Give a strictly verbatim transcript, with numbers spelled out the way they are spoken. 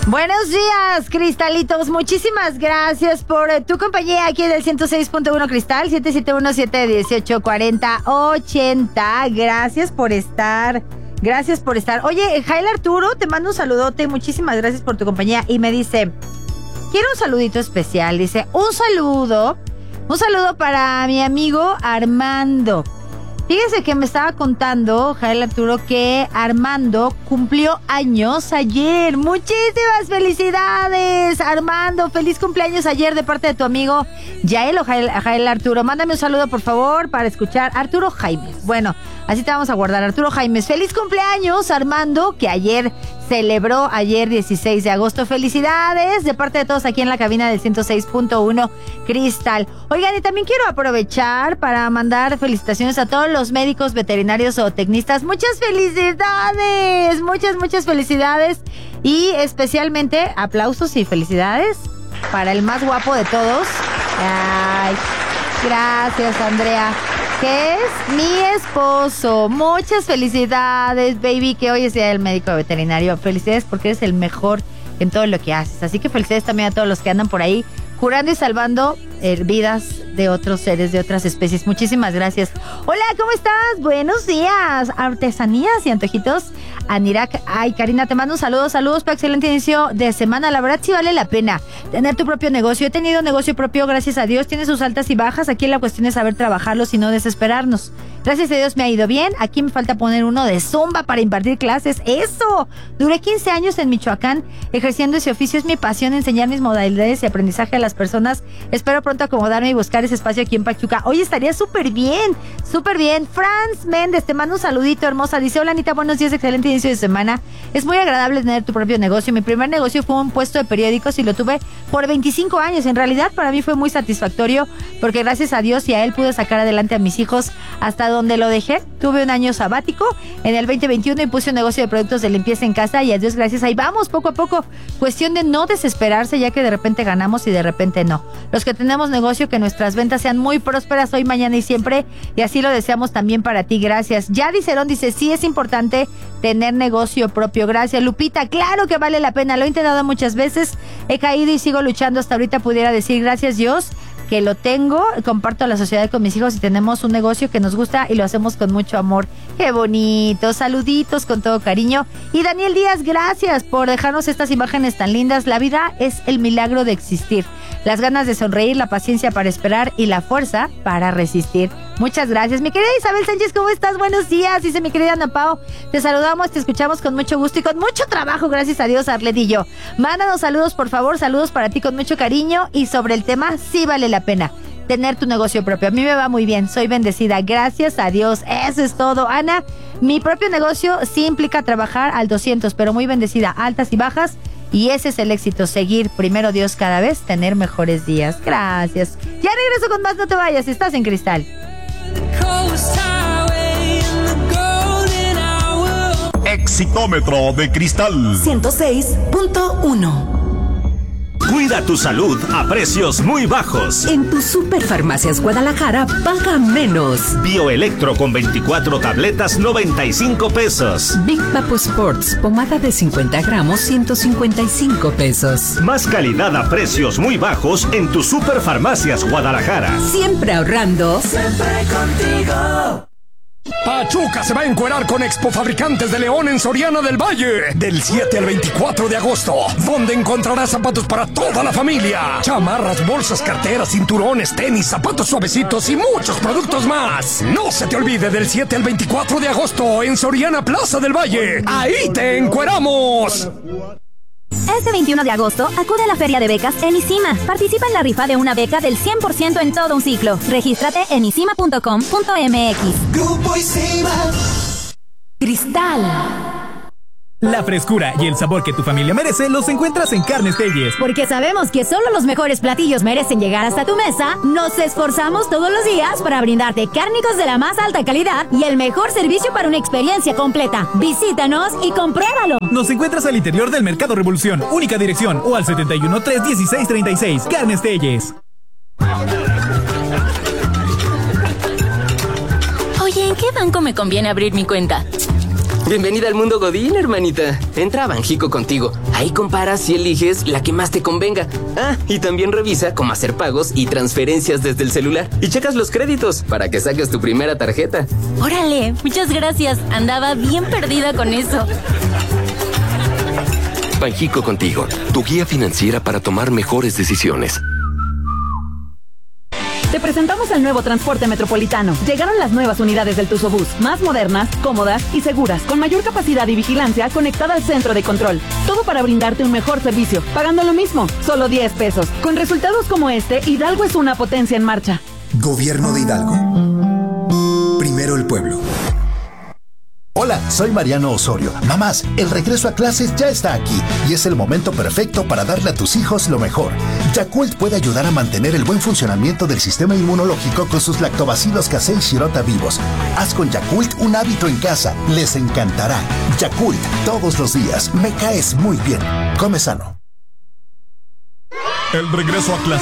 Buenos días, cristalitos. Muchísimas gracias por eh, tu compañía aquí del ciento seis punto uno Cristal, siete siete uno, siete uno ocho, cuatro cero ochenta. Gracias por estar. Gracias por estar. Oye, Jael Arturo, te mando un saludote. Muchísimas gracias por tu compañía. Y me dice, quiero un saludito especial. Dice, un saludo. Un saludo para mi amigo Armando. Fíjese que me estaba contando, Jael Arturo, que Armando cumplió años ayer. Muchísimas felicidades, Armando. Feliz cumpleaños ayer de parte de tu amigo Yael o Jael, Jael Arturo. Mándame un saludo, por favor, para escuchar. Arturo Jaimes. Bueno, así te vamos a guardar. Arturo Jaimes. Feliz cumpleaños, Armando, que ayer celebró, ayer dieciséis de agosto. Felicidades de parte de todos aquí en la cabina del ciento seis punto uno Cristal. Oigan, y también quiero aprovechar para mandar felicitaciones a todos los médicos, veterinarios o tecnistas. Muchas felicidades, muchas, muchas felicidades. Y especialmente aplausos y felicidades para el más guapo de todos. Ay, gracias, Andrea, que es mi esposo. Muchas felicidades, baby, que hoy es día del médico veterinario. Felicidades porque eres el mejor en todo lo que haces. Así que felicidades también a todos los que andan por ahí curando y salvando eh, vidas de otros seres, de otras especies. Muchísimas gracias. Hola, ¿cómo estás? Buenos días. Artesanías y antojitos. Anirak. Ay, Karina, te mando un saludo. Saludos para excelente inicio de semana. La verdad sí vale la pena tener tu propio negocio. He tenido negocio propio, gracias a Dios. Tiene sus altas y bajas. Aquí la cuestión es saber trabajarlos y no desesperarnos. Gracias a Dios me ha ido bien. Aquí me falta poner uno de Zumba para impartir clases. ¡Eso! Duré quince años en Michoacán ejerciendo ese oficio. Es mi pasión enseñar mis modalidades y aprendizaje a las personas. Espero pronto acomodarme y buscar ese espacio aquí en Pachuca. Hoy estaría súper bien, súper bien. Franz Méndez, te mando un saludito, hermosa. Dice, hola Anita, buenos días, excelente inicio de semana. Es muy agradable tener tu propio negocio. Mi primer negocio fue un puesto de periódicos y lo tuve por veinticinco años. En realidad para mí fue muy satisfactorio porque gracias a Dios y a él pude sacar adelante a mis hijos hasta donde lo dejé. Tuve un año sabático en el veinte veintiuno y puse un negocio de productos de limpieza en casa y a Dios gracias, ahí vamos poco a poco. Cuestión de no desesperarse, ya que de repente ganamos y de repente no. Los que tenemos negocio, que nuestras ventas sean muy prósperas hoy, mañana y siempre, y así lo deseamos también para ti. Gracias. Yadi Cerón dice, sí es importante tener negocio propio. Gracias, Lupita. Claro que vale la pena, lo he intentado muchas veces, he caído y sigo luchando. Hasta ahorita pudiera decir gracias Dios que lo tengo, comparto la sociedad con mis hijos y tenemos un negocio que nos gusta y lo hacemos con mucho amor. ¡Qué bonito! Saluditos con todo cariño. Y Daniel Díaz, gracias por dejarnos estas imágenes tan lindas. La vida es el milagro de existir. Las ganas de sonreír, la paciencia para esperar y la fuerza para resistir. Muchas gracias. Mi querida Isabel Sánchez, ¿cómo estás? Buenos días. Dice mi querida Ana Pao, te saludamos, te escuchamos con mucho gusto y con mucho trabajo, gracias a Dios, Arlet y yo. Mándanos saludos, por favor, saludos para ti con mucho cariño. Y sobre el tema, sí vale la pena tener tu negocio propio. A mí me va muy bien, soy bendecida, gracias a Dios. Eso es todo, Ana. Mi propio negocio sí implica trabajar al doscientos, pero muy bendecida, altas y bajas. Y ese es el éxito, seguir primero Dios cada vez, tener mejores días. Gracias. Ya regreso con más, no te vayas, estás en Cristal. Exitómetro de Cristal ciento seis punto uno. Cuida tu salud a precios muy bajos. En tu Superfarmacias Guadalajara paga menos. Bioelectro con veinticuatro tabletas, noventa y cinco pesos. Big Papo Sports, pomada de cincuenta gramos, ciento cincuenta y cinco pesos. Más calidad a precios muy bajos en tu Superfarmacias Guadalajara. Siempre ahorrando. Siempre contigo. Pachuca se va a encuerar con Expo Fabricantes de León en Soriana del Valle del siete al veinticuatro de agosto, donde encontrarás zapatos para toda la familia, chamarras, bolsas, carteras, cinturones, tenis, zapatos suavecitos y muchos productos más. No se te olvide, del siete al veinticuatro de agosto en Soriana Plaza del Valle. ¡Ahí te encueramos! Este veintiuno de agosto, acude a la Feria de Becas en ISIMA. Participa en la rifa de una beca del cien por ciento en todo un ciclo. Regístrate en isima punto com punto m x. Grupo ISIMA. Cristal. La frescura y el sabor que tu familia merece los encuentras en Carnes Telles. Porque sabemos que solo los mejores platillos merecen llegar hasta tu mesa, nos esforzamos todos los días para brindarte cárnicos de la más alta calidad y el mejor servicio para una experiencia completa. Visítanos y compruébalo. Nos encuentras al interior del Mercado Revolución, única dirección, o al setenta y uno, tres dieciséis, treinta y seis. Carnes Telles. Oye, ¿en qué banco me conviene abrir mi cuenta? Bienvenida al mundo Godín, hermanita. Entra a Banjico Contigo. Ahí comparas y eliges la que más te convenga. Ah, y también revisa cómo hacer pagos y transferencias desde el celular. Y checas los créditos para que saques tu primera tarjeta. Órale, muchas gracias. Andaba bien perdida con eso. Banjico Contigo, tu guía financiera para tomar mejores decisiones. Te presentamos el nuevo transporte metropolitano. Llegaron las nuevas unidades del Tuzobús, más modernas, cómodas y seguras, con mayor capacidad y vigilancia conectada al centro de control. Todo para brindarte un mejor servicio, pagando lo mismo, solo diez pesos. Con resultados como este, Hidalgo es una potencia en marcha. Gobierno de Hidalgo. Primero el pueblo. Hola, soy Mariano Osorio. Mamás, el regreso a clases ya está aquí y es el momento perfecto para darle a tus hijos lo mejor. Yakult puede ayudar a mantener el buen funcionamiento del sistema inmunológico con sus lactobacilos casei shirota vivos. Haz con Yakult un hábito en casa. Les encantará. Yakult, todos los días. Me caes muy bien. Come sano. El regreso a clases